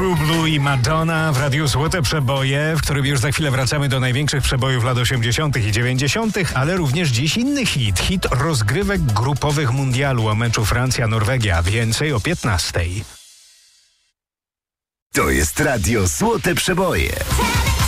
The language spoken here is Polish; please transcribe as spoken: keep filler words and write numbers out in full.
True Blue i Madonna w Radiu Złote Przeboje, w którym już za chwilę wracamy do największych przebojów lat osiemdziesiątych i dziewięćdziesiątych, ale również dziś inny hit. Hit rozgrywek grupowych mundialu o meczu Francja-Norwegia. Więcej o piętnastej. To jest Radio Złote Przeboje.